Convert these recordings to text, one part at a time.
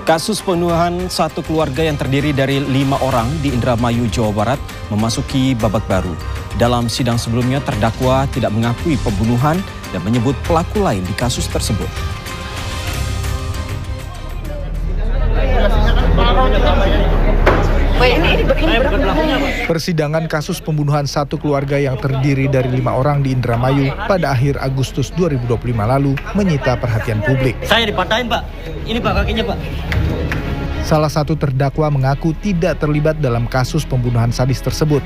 Kasus pembunuhan satu keluarga yang terdiri dari 5 orang di Indramayu, Jawa Barat memasuki babak baru. Dalam sidang sebelumnya, terdakwa tidak mengakui pembunuhan dan menyebut pelaku lain di kasus tersebut. Persidangan kasus pembunuhan satu keluarga yang terdiri dari 5 orang di Indramayu pada akhir Agustus 2025 lalu menyita perhatian publik. Saya dipatahin, Pak. Ini Pak kakinya, Pak. Salah satu terdakwa mengaku tidak terlibat dalam kasus pembunuhan sadis tersebut.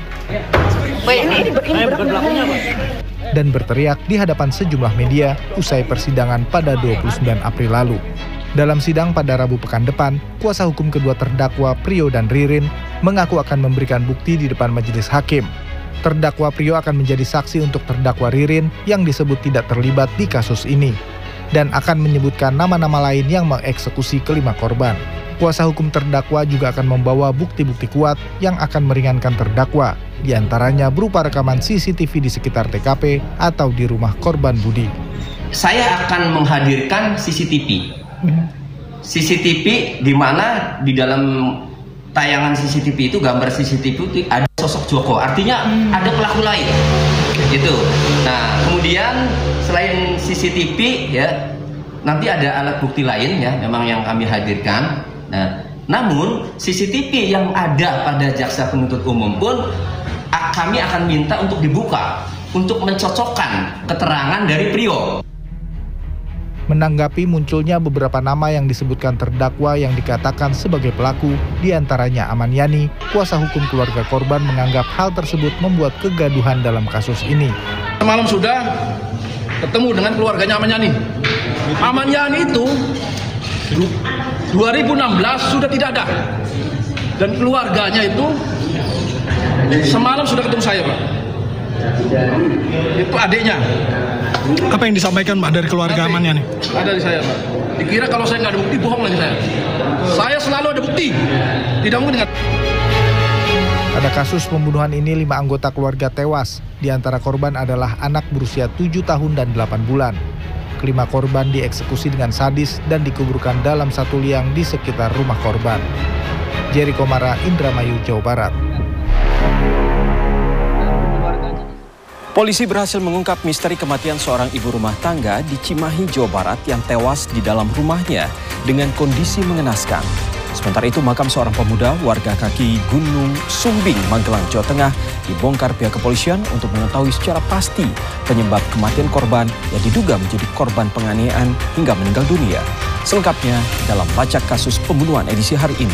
Dan berteriak di hadapan sejumlah media usai persidangan pada 29 April lalu. Dalam sidang pada Rabu pekan depan, kuasa hukum kedua terdakwa Prio dan Ririn mengaku akan memberikan bukti di depan majelis hakim. Terdakwa Prio akan menjadi saksi untuk terdakwa Ririn yang disebut tidak terlibat di kasus ini dan akan menyebutkan nama-nama lain yang mengeksekusi kelima korban. Kuasa hukum terdakwa juga akan membawa bukti-bukti kuat yang akan meringankan terdakwa, diantaranya berupa rekaman CCTV di sekitar TKP atau di rumah korban Budi. Saya akan menghadirkan CCTV. CCTV di mana di dalam tayangan CCTV itu, gambar CCTV itu ada sosok Joko, artinya ada pelaku lain gitu. Nah, kemudian selain CCTV ya, nanti ada alat bukti lain ya, memang yang kami hadirkan. Nah, namun CCTV yang ada pada jaksa penuntut umum pun kami akan minta untuk dibuka untuk mencocokkan keterangan dari Prio. Menanggapi munculnya beberapa nama yang disebutkan terdakwa yang dikatakan sebagai pelaku, diantaranya Aman Yani, kuasa hukum keluarga korban menganggap hal tersebut membuat kegaduhan dalam kasus ini. Malam sudah ketemu dengan keluarganya Aman Yani. Aman Yani itu 2016 sudah tidak ada. Dan keluarganya itu semalam sudah ketemu saya, Pak. Itu adiknya. Apa yang disampaikan, Pak, dari keluarga Aman Yani? Ada di saya, Pak. Dikira kalau saya nggak ada bukti, bohong lagi saya. Saya selalu ada bukti. Tidak mungkin dengan... Pada kasus pembunuhan ini 5 anggota keluarga tewas. Di antara korban adalah anak berusia 7 tahun dan 8 bulan. Kelima korban dieksekusi dengan sadis dan dikuburkan dalam satu liang di sekitar rumah korban. Jerry Komara, Indramayu, Jawa Barat. Polisi berhasil mengungkap misteri kematian seorang ibu rumah tangga di Cimahi, Jawa Barat yang tewas di dalam rumahnya dengan kondisi mengenaskan. Sementara itu, makam seorang pemuda warga kaki Gunung Sumbing, Magelang, Jawa Tengah dibongkar pihak kepolisian untuk mengetahui secara pasti penyebab kematian korban yang diduga menjadi korban penganiayaan hingga meninggal dunia. Selengkapnya dalam Lacak Kasus Pembunuhan edisi hari ini.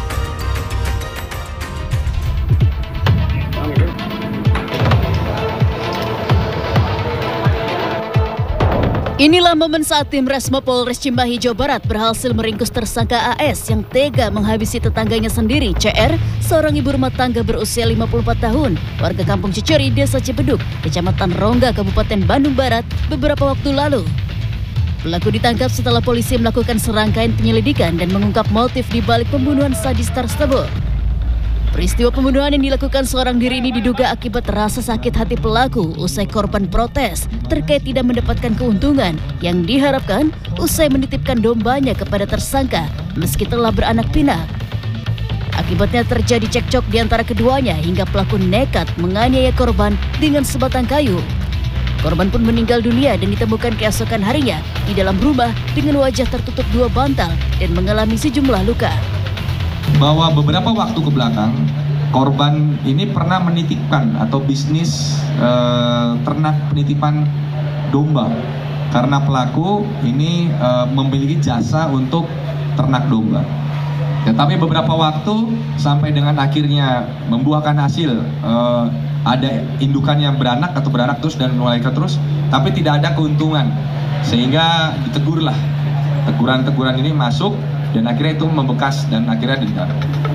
Inilah momen saat tim Resmo Polres Cimahi, Jawa Barat berhasil meringkus tersangka AS yang tega menghabisi tetangganya sendiri, CR, seorang ibu rumah tangga berusia 54 tahun, warga Kampung Ciceri, Desa Cipeduk, Kecamatan Rongga, Kabupaten Bandung Barat, beberapa waktu lalu. Pelaku ditangkap setelah polisi melakukan serangkaian penyelidikan dan mengungkap motif di balik pembunuhan sadis tersebut. Peristiwa pembunuhan yang dilakukan seorang diri ini diduga akibat rasa sakit hati pelaku usai korban protes terkait tidak mendapatkan keuntungan yang diharapkan usai menitipkan dombanya kepada tersangka meski telah beranak pinak. Akibatnya terjadi cekcok di antara keduanya hingga pelaku nekat menganiaya korban dengan sebatang kayu. Korban pun meninggal dunia dan ditemukan keesokan harinya di dalam rumah dengan wajah tertutup 2 bantal dan mengalami sejumlah luka. Bahwa beberapa waktu ke belakang korban ini pernah menitipkan atau bisnis ternak penitipan domba karena pelaku ini memiliki jasa untuk ternak domba. Tetapi beberapa waktu sampai dengan akhirnya membuahkan hasil, ada indukan yang beranak atau beranak terus dan mulai terus, tapi tidak ada keuntungan sehingga ditegurlah. Teguran-teguran ini masuk dan akhirnya itu membekas dan akhirnya ditahan.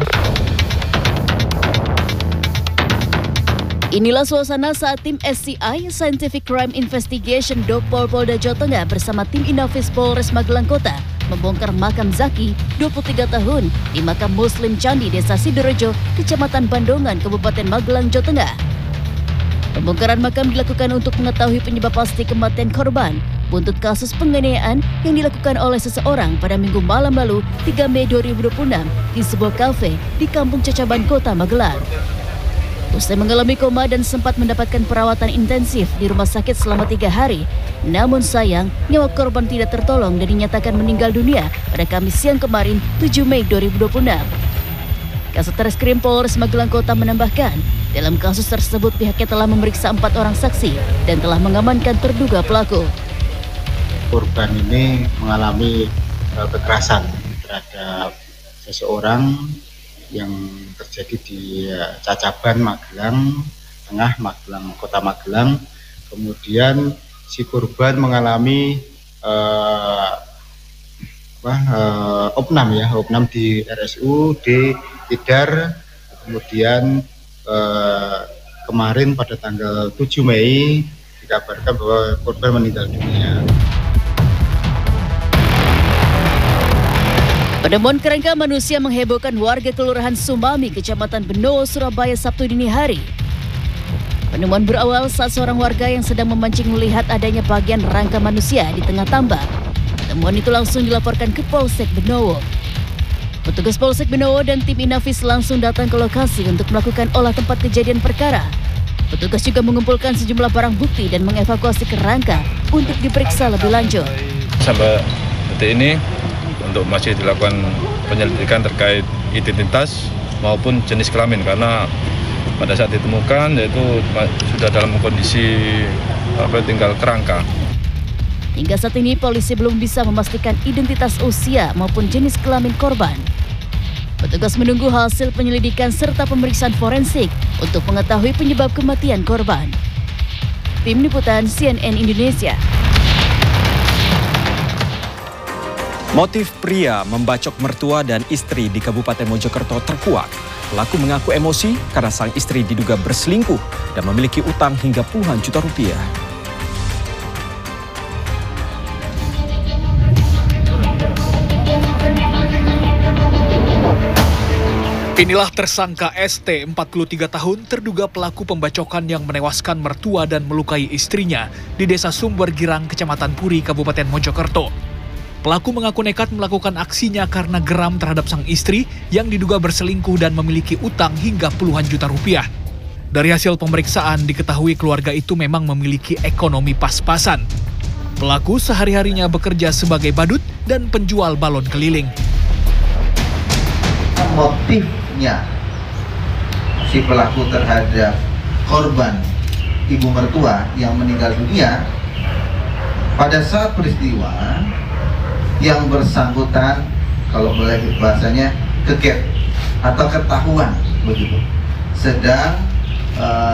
Inilah suasana saat tim SCI Scientific Crime Investigation Dokpol Polda Jawa Tengah bersama tim Inafis Polres Magelang Kota membongkar makam Zaki, 23 tahun, di makam Muslim Candi, Desa Sidorejo, Kecamatan Bandongan, Kabupaten Magelang, Jawa Tengah. Pembongkaran makam dilakukan untuk mengetahui penyebab pasti kematian korban. buntut kasus penganiayaan yang dilakukan oleh seseorang pada Minggu malam lalu 3 Mei 2026 di sebuah kafe di Kampung Cacaban, Kota Magelang. Usai mengalami koma dan sempat mendapatkan perawatan intensif di rumah sakit selama 3 hari, namun sayang nyawa korban tidak tertolong dan dinyatakan meninggal dunia pada Kamis siang kemarin 7 Mei 2026. Kasatreskrim Polres Magelang Kota menambahkan, dalam kasus tersebut pihaknya telah memeriksa 4 orang saksi dan telah mengamankan terduga pelaku. Korban ini mengalami kekerasan terhadap seseorang yang terjadi di Cacaban, Magelang Tengah, Kota Magelang. Kemudian si korban mengalami opnam di RSUD Tidar. Kemudian kemarin pada tanggal 7 Mei dikabarkan bahwa korban meninggal dunia. Penemuan kerangka manusia menghebohkan warga Kelurahan Sumami, Kecamatan Benowo, Surabaya, Sabtu dini hari. Penemuan berawal saat seorang warga yang sedang memancing melihat adanya bagian rangka manusia di tengah tambak. Temuan itu langsung dilaporkan ke Polsek Benowo. Petugas Polsek Benowo dan tim Inafis langsung datang ke lokasi untuk melakukan olah tempat kejadian perkara. Petugas juga mengumpulkan sejumlah barang bukti dan mengevakuasi kerangka untuk diperiksa lebih lanjut. Sampai detik ini untuk masih dilakukan penyelidikan terkait identitas maupun jenis kelamin, karena pada saat ditemukan yaitu sudah dalam kondisi tinggal kerangka. Hingga saat ini polisi belum bisa memastikan identitas usia maupun jenis kelamin korban. Petugas menunggu hasil penyelidikan serta pemeriksaan forensik untuk mengetahui penyebab kematian korban. Tim Liputan CNN Indonesia. Motif pria membacok mertua dan istri di Kabupaten Mojokerto terkuak. Pelaku mengaku emosi karena sang istri diduga berselingkuh dan memiliki utang hingga puluhan juta rupiah. Inilah tersangka ST, 43 tahun, terduga pelaku pembacokan yang menewaskan mertua dan melukai istrinya di Desa Sumber Girang, Kecamatan Puri, Kabupaten Mojokerto. Pelaku mengaku nekat melakukan aksinya karena geram terhadap sang istri yang diduga berselingkuh dan memiliki utang hingga puluhan juta rupiah. Dari hasil pemeriksaan diketahui keluarga itu memang memiliki ekonomi pas-pasan. Pelaku sehari-harinya bekerja sebagai badut dan penjual balon keliling. Motifnya si pelaku terhadap korban ibu mertua yang meninggal dunia, pada saat peristiwa yang bersangkutan, kalau boleh bahasanya, kegep atau ketahuan begitu, sedang